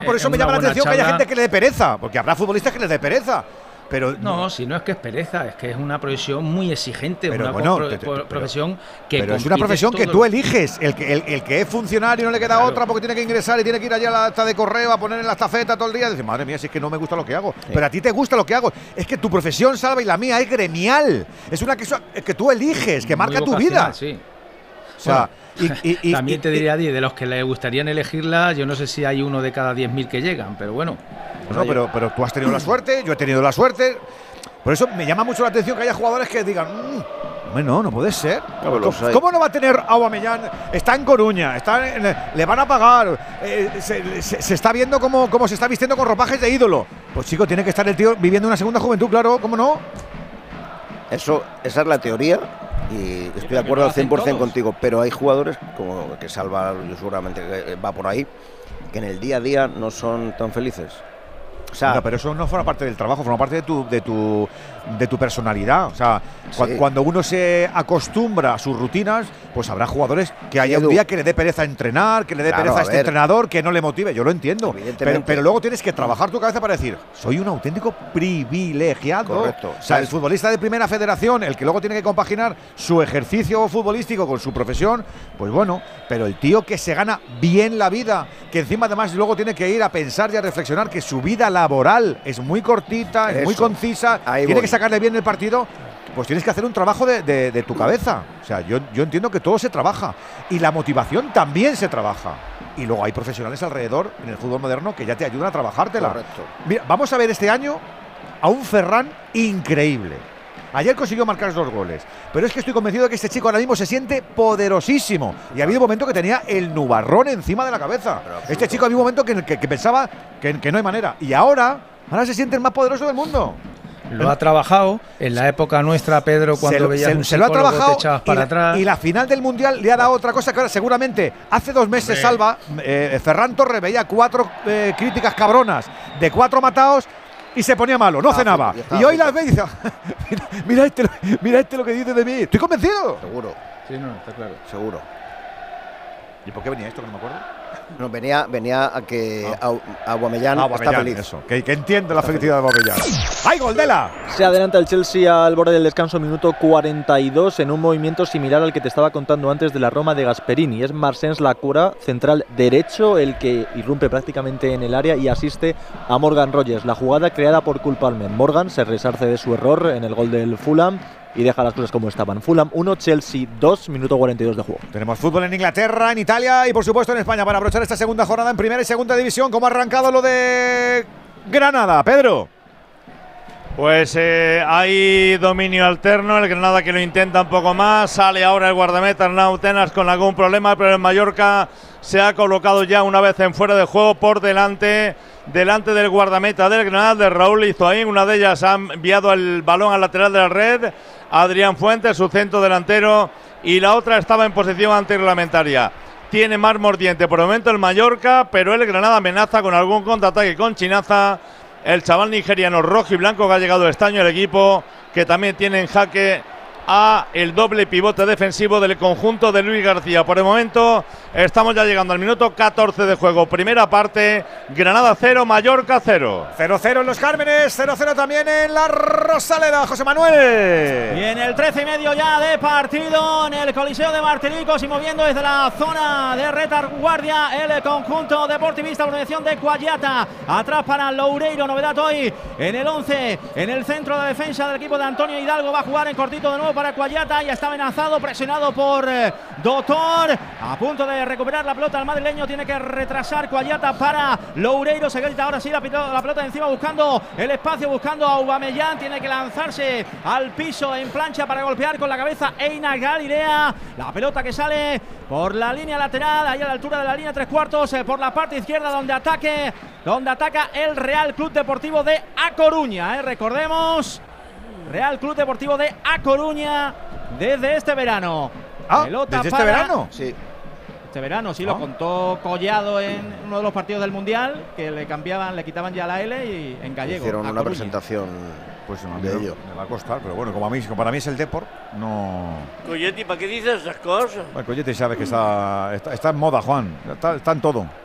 Por eso me llama la atención que haya gente que le dé pereza, porque habrá futbolistas que les dé pereza. Pero no, si no es que es pereza, es que es una profesión muy exigente, pero una bueno, profesión que... Pero es una profesión que tú eliges, el que es funcionario no le queda otra porque tiene que ingresar y tiene que ir allá a la acta de correo a poner en la estafeta todo el día y decir, madre mía, si es que no me gusta lo que hago. Sí. Pero a ti te gusta lo que hago. Es que tu profesión, Salva, y la mía es gremial. Es una que tú eliges, que marca tu vida. Sí. O sea, también te diría, de los que le gustarían elegirla, yo no sé si hay uno de cada 10.000 que llegan, pero bueno. Bueno, pero tú has tenido la suerte, yo he tenido la suerte. Por eso me llama mucho la atención que haya jugadores que digan, no puede ser. ¿Cómo no va a tener Aubameyang? Está en Coruña, le van a pagar, se está viendo cómo se está vistiendo con ropajes de ídolo. Pues chico, tiene que estar el tío viviendo una segunda juventud, claro, ¿cómo no? Esa es la teoría. Y estoy de acuerdo al 100% contigo, pero hay jugadores, como que Salva, yo seguramente va por ahí, que en el día a día no son tan felices. O sea, no, pero eso no forma parte del trabajo, forma parte de tu personalidad. O sea, sí. Cuando uno se acostumbra a sus rutinas, pues habrá jugadores que haya un día que le dé pereza a entrenar, que le dé pereza a este entrenador, que no le motive. Yo lo entiendo. Pero luego tienes que trabajar tu cabeza para decir, soy un auténtico privilegiado. Correcto. O sea, el futbolista de primera federación, el que luego tiene que compaginar su ejercicio futbolístico con su profesión, pues bueno, pero el tío que se gana bien la vida, que encima además luego tiene que ir a pensar y a reflexionar que su vida laboral es muy cortita, es muy concisa, tiene que sacarle bien el partido, pues tienes que hacer un trabajo de tu cabeza. O sea, yo entiendo que todo se trabaja y la motivación también se trabaja. Y luego hay profesionales alrededor en el fútbol moderno que ya te ayudan a trabajártela. Correcto. Mira, vamos a ver este año a un Ferran increíble. Ayer consiguió marcar 2 goles, pero es que estoy convencido de que este chico ahora mismo se siente poderosísimo. Y ha habido un momento que tenía el nubarrón encima de la cabeza. Este chico había un momento que pensaba que no hay manera. Y ahora se siente el más poderoso del mundo. Lo ha trabajado en la época nuestra, Pedro, cuando veías un se lo ha trabajado, te echabas para atrás. Y la final del Mundial le ha dado otra cosa que ahora seguramente hace 2 meses, Salva, Ferran Torres veía 4 críticas cabronas de 4 matados y se ponía malo, no cenaba. Y hoy las ve y dice, mira este lo que dice de mí. Estoy convencido. Seguro. Sí, no, está claro. Seguro. ¿Y por qué venía esto, que no me acuerdo? No, venía a que Aubameyang está feliz. Eso, que entiende la felicidad de Aubameyang. ¡Ay, Goldela! Se adelanta el Chelsea al borde del descanso, minuto 42, en un movimiento similar al que te estaba contando antes de la Roma de Gasperini. Es Marsens Lacura, central derecho, el que irrumpe prácticamente en el área y asiste a Morgan Rogers. La jugada creada por Cole Palmer. Morgan se resarce de su error en el gol del Fulham y deja las cosas como estaban. Fulham 1, Chelsea 2, minuto 42 de juego. Tenemos fútbol en Inglaterra, en Italia y por supuesto en España para aprovechar esta segunda jornada en primera y segunda división. ¿Cómo ha arrancado lo de Granada, Pedro? Pues hay dominio alterno, el Granada que lo intenta un poco más, sale ahora el guardameta Arnau Tenas con algún problema, pero el Mallorca se ha colocado ya una vez en fuera de juego por delante del guardameta del Granada, de Raúl Izoín. Una de ellas ha enviado el balón al lateral de la red, Adrián Fuentes, su centro delantero, y la otra estaba en posición antirreglamentaria. Tiene más mordiente por el momento el Mallorca, pero el Granada amenaza con algún contraataque con Chinaza. El chaval nigeriano rojo y blanco que ha llegado este año, el equipo que también tiene en jaque a el doble pivote defensivo del conjunto de Luis García. Por el momento estamos ya llegando al minuto 14 de juego. Primera parte, Granada 0, Mallorca 0. 0-0 en Los Cármenes, 0-0 también en la Rosaleda, José Manuel. Y en el 13:30 ya de partido en el Coliseo de Martinicos y moviendo desde la zona de retaguardia el conjunto deportivista, la organización de Cuayata. Atrás para Loureiro, novedad hoy en el 11, en el centro de defensa del equipo de Antonio Hidalgo. Va a jugar en cortito de nuevo para Cuayata, ya está amenazado, presionado por Doctor, a punto de recuperar la pelota el madrileño, tiene que retrasar Cuayata para Loureiro, se quita ahora sí la pelota de encima buscando el espacio, buscando a Aubameyang, tiene que lanzarse al piso en plancha para golpear con la cabeza Einar Galilea, la pelota que sale por la línea lateral, ahí a la altura de la línea 3/4, por la parte izquierda donde ataca el Real Club Deportivo de A Coruña, recordemos, Real Club Deportivo de A Coruña desde este verano. ¿Desde este verano? Sí. Este verano, sí, lo contó Collado en uno de los partidos del Mundial, que le quitaban ya la L y en gallego. Hicieron una presentación pues de ello. Me va a costar, pero bueno, como para mí es el Depor, no... Colletti, ¿para qué dices esas cosas? Bueno, Colletti sabe que está en moda, Juan, está en todo.